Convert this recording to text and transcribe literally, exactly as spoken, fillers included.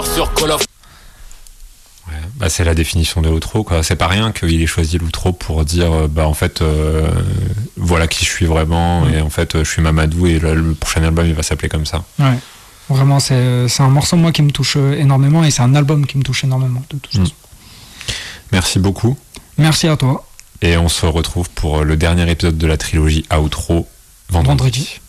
joueur sur Call of. Ouais, bah c'est la définition de l'outro, quoi. C'est pas rien qu'il ait choisi l'outro pour dire bah en fait euh, voilà qui je suis vraiment, mmh. et en fait je suis Mamadou et le, le prochain album il va s'appeler comme ça. Ouais, vraiment c'est, c'est un morceau moi qui me touche énormément et c'est un album qui me touche énormément de toute façon. Mmh. Merci beaucoup. Merci à toi. Et on se retrouve pour le dernier épisode de la trilogie Outro vendredi. vendredi.